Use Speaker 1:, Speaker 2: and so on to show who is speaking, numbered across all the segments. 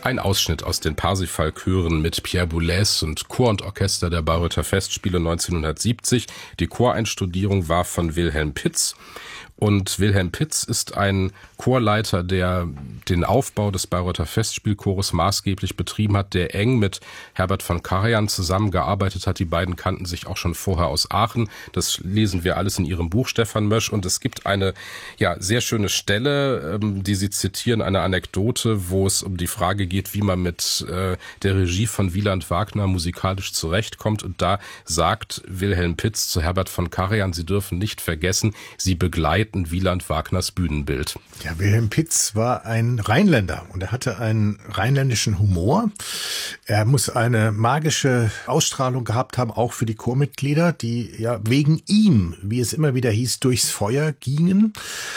Speaker 1: Ein Ausschnitt aus den Parsifal-Chören mit Pierre Boulez und Chor und Orchester der Bayreuther Festspiele 1970. Die Choreinstudierung war von Wilhelm Pitz. Und Wilhelm Pitz ist ein Chorleiter, der den Aufbau des Bayreuther Festspielchores maßgeblich betrieben hat, der eng mit Herbert von Karajan zusammengearbeitet hat. Die beiden kannten sich auch schon vorher aus Aachen. Das lesen wir alles in ihrem Buch, Stefan Mösch. Und es gibt eine sehr schöne Stelle, die Sie zitieren, eine Anekdote, wo es um die Frage geht, wie man mit der Regie von Wieland Wagner musikalisch zurechtkommt. Und da sagt Wilhelm Pitz zu Herbert von Karajan, Sie dürfen nicht vergessen, Sie begleiten Wieland Wagners Bühnenbild.
Speaker 2: Ja, Wilhelm Pitz war ein Rheinländer und er hatte einen rheinländischen Humor. Er muss eine magische Ausstrahlung gehabt haben, auch für die Chormitglieder, die ja wegen ihm, wie es immer wieder hieß, durchs Feuer gingen.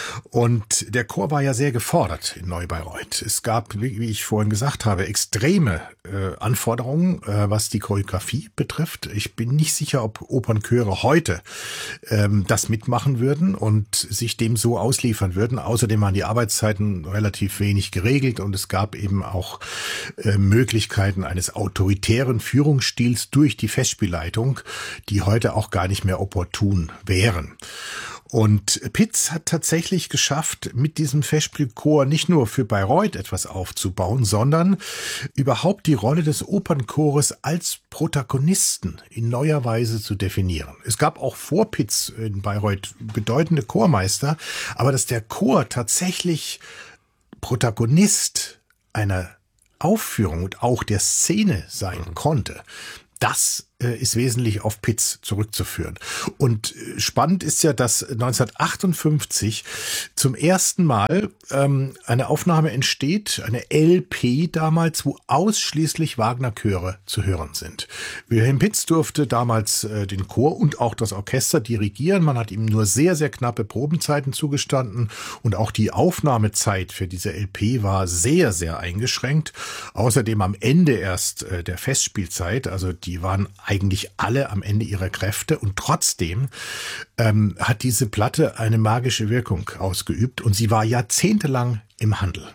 Speaker 2: Und der Chor war ja sehr gefordert in Neu-Bayreuth. Es gab, wie ich vorhin gesagt habe, extreme Anforderungen, was die Choreografie betrifft. Ich bin nicht sicher, ob Opernchöre heute das mitmachen würden und sich dem so ausliefern würden. Außerdem waren die Arbeitszeiten relativ wenig geregelt und es gab eben auch Möglichkeiten eines autoritären Führungsstils durch die Festspielleitung, die heute auch gar nicht mehr opportun wären. Und Pitz hat tatsächlich geschafft, mit diesem Festspielchor nicht nur für Bayreuth etwas aufzubauen, sondern überhaupt die Rolle des Opernchores als Protagonisten in neuer Weise zu definieren. Es gab auch vor Pitz in Bayreuth bedeutende Chormeister, aber dass der Chor tatsächlich Protagonist einer Aufführung und auch der Szene sein konnte, das ist wesentlich auf Pitz zurückzuführen. Und spannend ist ja, dass 1958 zum ersten Mal eine Aufnahme entsteht, eine LP damals, wo ausschließlich Wagner-Chöre zu hören sind. Wilhelm Pitz durfte damals den Chor und auch das Orchester dirigieren. Man hat ihm nur sehr, sehr knappe Probenzeiten zugestanden und auch die Aufnahmezeit für diese LP war sehr, sehr eingeschränkt. Außerdem am Ende erst der Festspielzeit, also die waren eigentlich alle am Ende ihrer Kräfte und trotzdem hat diese Platte eine magische Wirkung ausgeübt und sie war jahrzehntelang im Handel.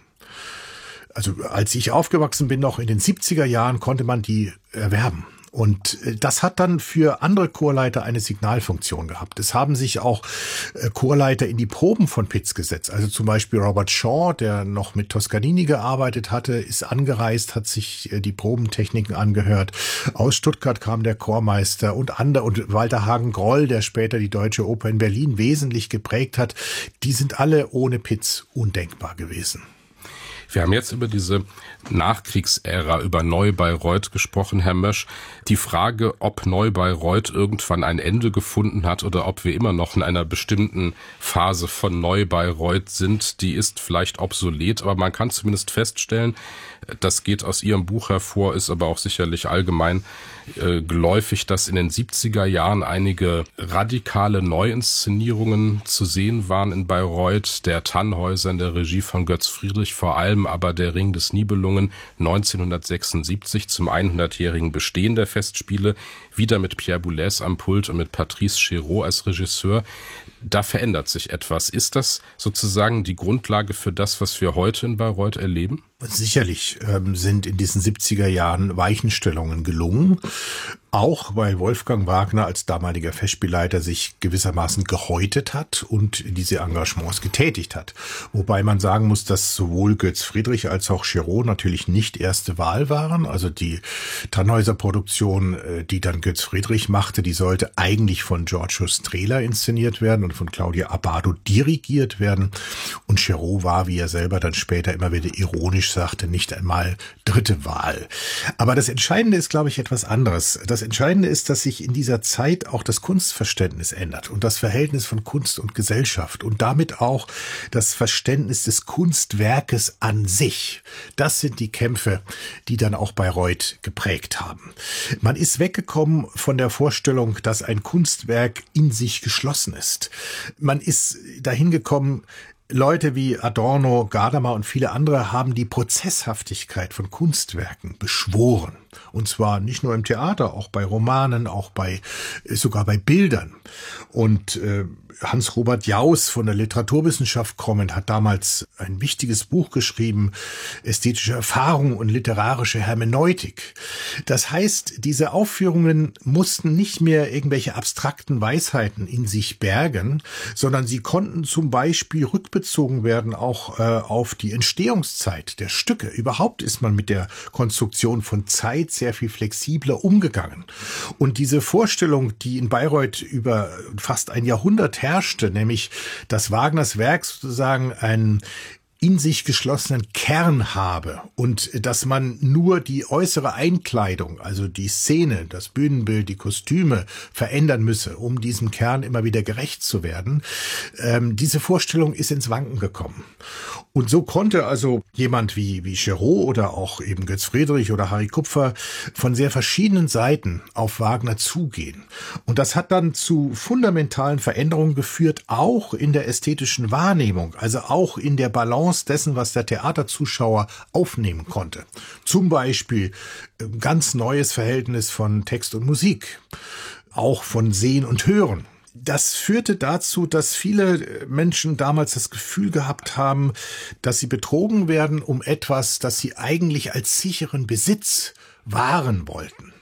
Speaker 2: Also als ich aufgewachsen bin, noch in den 70er Jahren, konnte man die erwerben. Und das hat dann für andere Chorleiter eine Signalfunktion gehabt. Es haben sich auch Chorleiter in die Proben von Pitz gesetzt. Also zum Beispiel Robert Shaw, der noch mit Toscanini gearbeitet hatte, ist angereist, hat sich die Probentechniken angehört. Aus Stuttgart kam der Chormeister und Walter Hagen-Groll, der später die Deutsche Oper in Berlin wesentlich geprägt hat. Die sind alle ohne Pitz undenkbar gewesen.
Speaker 1: Wir haben jetzt über diese Nachkriegsära, über Neu-Bayreuth gesprochen, Herr Mösch. Die Frage, ob Neu-Bayreuth irgendwann ein Ende gefunden hat oder ob wir immer noch in einer bestimmten Phase von Neu-Bayreuth sind, die ist vielleicht obsolet, aber man kann zumindest feststellen, das geht aus Ihrem Buch hervor, ist aber auch sicherlich allgemein geläufig, dass in den 70er Jahren einige radikale Neuinszenierungen zu sehen waren in Bayreuth, der Tannhäuser in der Regie von Götz Friedrich vor allem, aber der Ring des Nibelungen 1976 zum 100-jährigen Bestehen der Festspiele, wieder mit Pierre Boulez am Pult und mit Patrice Chéreau als Regisseur. Da verändert sich etwas. Ist das sozusagen die Grundlage für das, was wir heute in Bayreuth erleben?
Speaker 2: Sicherlich sind in diesen 70er Jahren Weichenstellungen gelungen, auch weil Wolfgang Wagner als damaliger Festspielleiter sich gewissermaßen gehäutet hat und diese Engagements getätigt hat. Wobei man sagen muss, dass sowohl Götz Friedrich als auch Chéreau natürlich nicht erste Wahl waren. Also die Tannhäuser-Produktion, die dann Götz Friedrich machte, die sollte eigentlich von Giorgio Strehler inszeniert werden und von Claudia Abbado dirigiert werden. Und Chéreau war, wie er selber dann später immer wieder ironisch sagte, nicht einmal dritte Wahl. Aber das Entscheidende ist, glaube ich, etwas anderes. Das Entscheidende ist, dass sich in dieser Zeit auch das Kunstverständnis ändert und das Verhältnis von Kunst und Gesellschaft und damit auch das Verständnis des Kunstwerkes an sich. Das sind die Kämpfe, die dann auch Bayreuth geprägt haben. Man ist weggekommen von der Vorstellung, dass ein Kunstwerk in sich geschlossen ist. Man ist dahin gekommen, Leute wie Adorno, Gadamer und viele andere haben die Prozesshaftigkeit von Kunstwerken beschworen. Und zwar nicht nur im Theater, auch bei Romanen, sogar bei Bildern. Und Hans-Robert Jauss von der Literaturwissenschaft kommend hat damals ein wichtiges Buch geschrieben, Ästhetische Erfahrung und literarische Hermeneutik. Das heißt, diese Aufführungen mussten nicht mehr irgendwelche abstrakten Weisheiten in sich bergen, sondern sie konnten zum Beispiel rückbezogen werden auch auf die Entstehungszeit der Stücke. Überhaupt ist man mit der Konstruktion von Zeit sehr viel flexibler umgegangen. Und diese Vorstellung, die in Bayreuth über fast ein Jahrhundert herrschte, nämlich dass Wagners Werk sozusagen einen in sich geschlossenen Kern habe und dass man nur die äußere Einkleidung, also die Szene, das Bühnenbild, die Kostüme verändern müsse, um diesem Kern immer wieder gerecht zu werden. Diese Vorstellung ist ins Wanken gekommen. Und so konnte also jemand wie Giraud oder auch eben Götz Friedrich oder Harry Kupfer von sehr verschiedenen Seiten auf Wagner zugehen. Und das hat dann zu fundamentalen Veränderungen geführt, auch in der ästhetischen Wahrnehmung, also auch in der Balance dessen, was der Theaterzuschauer aufnehmen konnte. Zum Beispiel ganz neues Verhältnis von Text und Musik, auch von Sehen und Hören. Das führte dazu, dass viele Menschen damals das Gefühl gehabt haben, dass sie betrogen werden um etwas, das sie eigentlich als sicheren Besitz wahren wollten.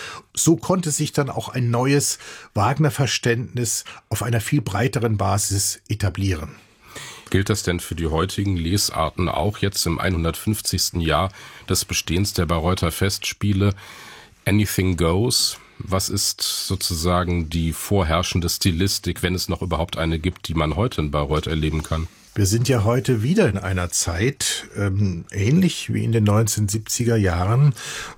Speaker 2: So konnte sich dann auch ein neues Wagner-Verständnis auf einer viel breiteren Basis etablieren.
Speaker 1: Gilt das denn für die heutigen Lesarten auch jetzt im 150. Jahr des Bestehens der Bayreuther Festspiele? Anything goes? Was ist sozusagen die vorherrschende Stilistik, wenn es noch überhaupt eine gibt, die man heute in Bayreuth erleben kann?
Speaker 2: Wir sind ja heute wieder in einer Zeit, ähnlich wie in den 1970er Jahren,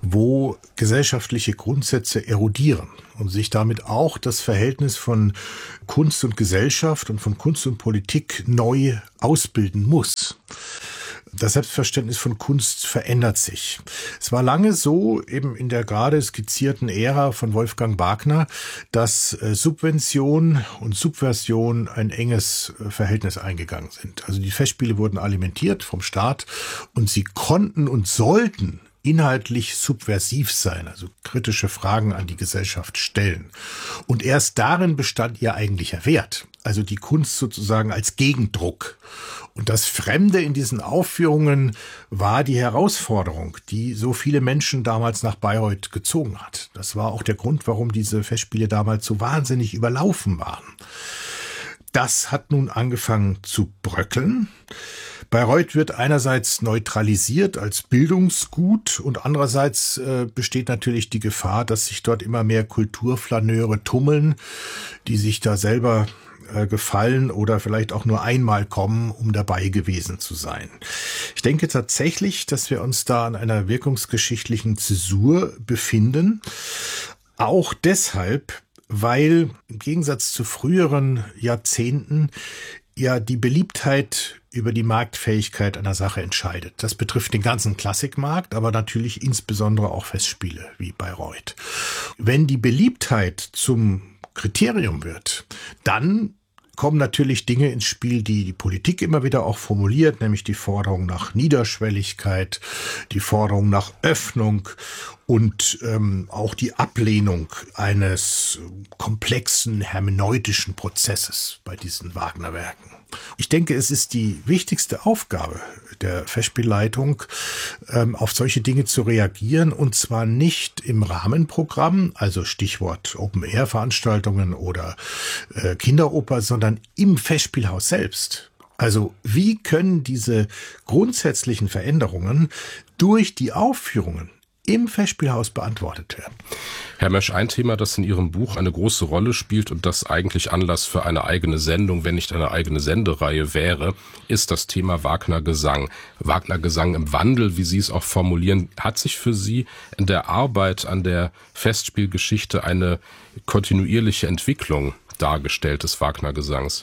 Speaker 2: wo gesellschaftliche Grundsätze erodieren und sich damit auch das Verhältnis von Kunst und Gesellschaft und von Kunst und Politik neu ausbilden muss. Das Selbstverständnis von Kunst verändert sich. Es war lange so, eben in der gerade skizzierten Ära von Wolfgang Wagner, dass Subvention und Subversion ein enges Verhältnis eingegangen sind. Also die Festspiele wurden alimentiert vom Staat und sie konnten und sollten inhaltlich subversiv sein, also kritische Fragen an die Gesellschaft stellen. Und erst darin bestand ihr eigentlicher Wert, also die Kunst sozusagen als Gegendruck. Und das Fremde in diesen Aufführungen war die Herausforderung, die so viele Menschen damals nach Bayreuth gezogen hat. Das war auch der Grund, warum diese Festspiele damals so wahnsinnig überlaufen waren. Das hat nun angefangen zu bröckeln. Bayreuth wird einerseits neutralisiert als Bildungsgut und andererseits besteht natürlich die Gefahr, dass sich dort immer mehr Kulturflaneure tummeln, die sich da selber gefallen oder vielleicht auch nur einmal kommen, um dabei gewesen zu sein. Ich denke tatsächlich, dass wir uns da an einer wirkungsgeschichtlichen Zäsur befinden. Auch deshalb, weil im Gegensatz zu früheren Jahrzehnten ja die Beliebtheit über die Marktfähigkeit einer Sache entscheidet. Das betrifft den ganzen Klassikmarkt, aber natürlich insbesondere auch Festspiele wie Bayreuth. Wenn die Beliebtheit zum Kriterium wird, dann kommen natürlich Dinge ins Spiel, die die Politik immer wieder auch formuliert, nämlich die Forderung nach Niederschwelligkeit, die Forderung nach Öffnung und auch die Ablehnung eines komplexen hermeneutischen Prozesses bei diesen Wagner-Werken. Ich denke, es ist die wichtigste Aufgabe der Festspielleitung, auf solche Dinge zu reagieren, und zwar nicht im Rahmenprogramm, also Stichwort Open-Air-Veranstaltungen oder Kinderoper, sondern im Festspielhaus selbst. Also wie können diese grundsätzlichen Veränderungen durch die Aufführungen im Festspielhaus beantwortet werden?
Speaker 1: Herr Mösch, ein Thema, das in Ihrem Buch eine große Rolle spielt und das eigentlich Anlass für eine eigene Sendung, wenn nicht eine eigene Sendereihe wäre, ist das Thema Wagner-Gesang. Wagner-Gesang im Wandel, wie Sie es auch formulieren. Hat sich für Sie in der Arbeit an der Festspielgeschichte eine kontinuierliche Entwicklung dargestellt des Wagner-Gesangs?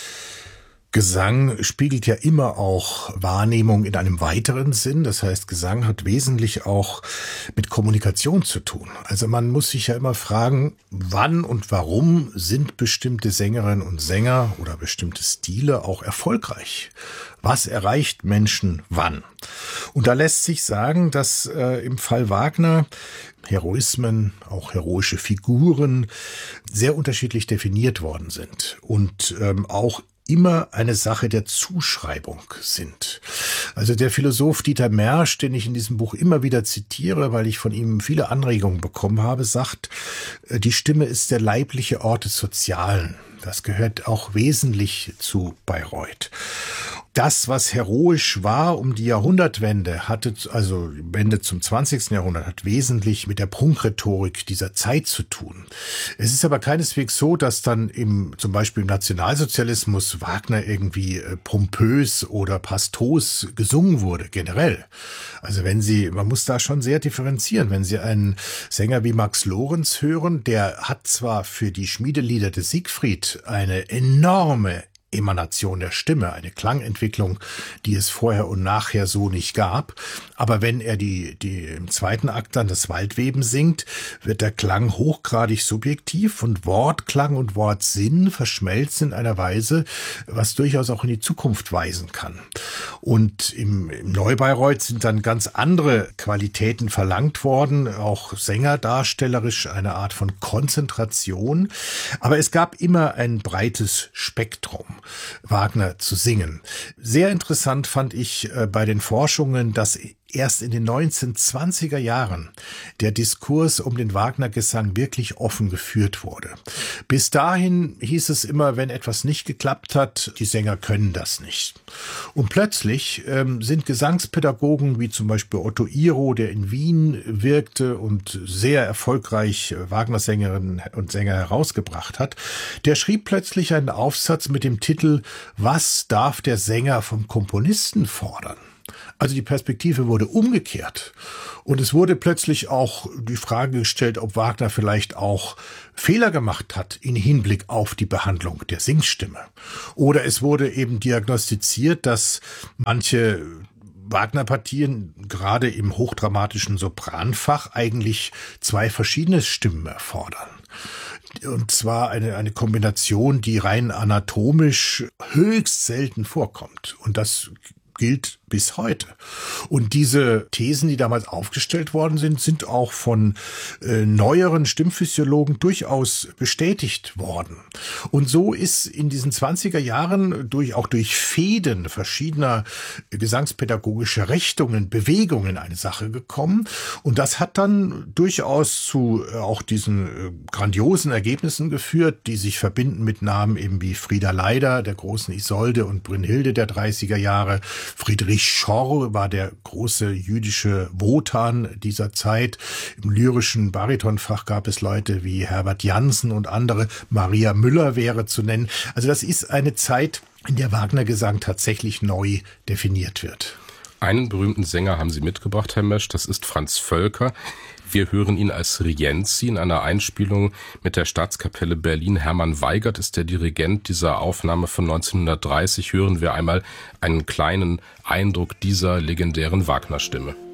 Speaker 2: Gesang spiegelt ja immer auch Wahrnehmung in einem weiteren Sinn. Das heißt, Gesang hat wesentlich auch mit Kommunikation zu tun. Also man muss sich ja immer fragen, wann und warum sind bestimmte Sängerinnen und Sänger oder bestimmte Stile auch erfolgreich? Was erreicht Menschen wann? Und da lässt sich sagen, dass im Fall Wagner Heroismen, auch heroische Figuren sehr unterschiedlich definiert worden sind und auch immer eine Sache der Zuschreibung sind. Also der Philosoph Dieter Mersch, den ich in diesem Buch immer wieder zitiere, weil ich von ihm viele Anregungen bekommen habe, sagt, die Stimme ist der leibliche Ort des Sozialen. Das gehört auch wesentlich zu Bayreuth. Das, was heroisch war um die Jahrhundertwende, also Wende zum 20. Jahrhundert, hat wesentlich mit der Prunkrhetorik dieser Zeit zu tun. Es ist aber keineswegs so, dass dann zum Beispiel im Nationalsozialismus Wagner irgendwie pompös oder pastos gesungen wurde, generell. Also man muss da schon sehr differenzieren. Wenn Sie einen Sänger wie Max Lorenz hören, der hat zwar für die Schmiedelieder des Siegfried eine enorme Emanation der Stimme, eine Klangentwicklung, die es vorher und nachher so nicht gab. Aber wenn er die im zweiten Akt dann das Waldweben singt, wird der Klang hochgradig subjektiv und Wortklang und Wortsinn verschmelzen in einer Weise, was durchaus auch in die Zukunft weisen kann. Und im Neubayreuth sind dann ganz andere Qualitäten verlangt worden, auch sängerdarstellerisch eine Art von Konzentration. Aber es gab immer ein breites Spektrum, Wagner zu singen. Sehr interessant fand ich bei den Forschungen, dass erst in den 1920er Jahren der Diskurs um den Wagner-Gesang wirklich offen geführt wurde. Bis dahin hieß es immer, wenn etwas nicht geklappt hat, die Sänger können das nicht. Und plötzlich sind Gesangspädagogen wie zum Beispiel Otto Iro, der in Wien wirkte und sehr erfolgreich Wagner-Sängerinnen und Sänger herausgebracht hat, der schrieb plötzlich einen Aufsatz mit dem Titel „Was darf der Sänger vom Komponisten fordern?" Also die Perspektive wurde umgekehrt und es wurde plötzlich auch die Frage gestellt, ob Wagner vielleicht auch Fehler gemacht hat in Hinblick auf die Behandlung der Singstimme. Oder es wurde eben diagnostiziert, dass manche Wagner-Partien gerade im hochdramatischen Sopranfach eigentlich zwei verschiedene Stimmen erfordern. Und zwar eine Kombination, die rein anatomisch höchst selten vorkommt. Und das gilt bis heute. Und diese Thesen, die damals aufgestellt worden sind auch von neueren Stimmphysiologen durchaus bestätigt worden. Und so ist in diesen 20er Jahren auch durch Fäden verschiedener gesangspädagogischer Richtungen, Bewegungen eine Sache gekommen. Und das hat dann durchaus zu auch diesen grandiosen Ergebnissen geführt, die sich verbinden mit Namen eben wie Frieda Leider, der großen Isolde, und Brünnhilde der 30er Jahre. Friedrich Schorr war der große jüdische Wotan dieser Zeit. Im lyrischen Baritonfach gab es Leute wie Herbert Janssen und andere. Maria Müller wäre zu nennen. Also das ist eine Zeit, in der Wagner-Gesang tatsächlich neu definiert wird.
Speaker 1: Einen berühmten Sänger haben Sie mitgebracht, Herr Mesch, das ist Franz Völker. Wir hören ihn als Rienzi in einer Einspielung mit der Staatskapelle Berlin. Hermann Weigert ist der Dirigent dieser Aufnahme von 1930. Hören wir einmal einen kleinen Eindruck dieser legendären Wagner-Stimme.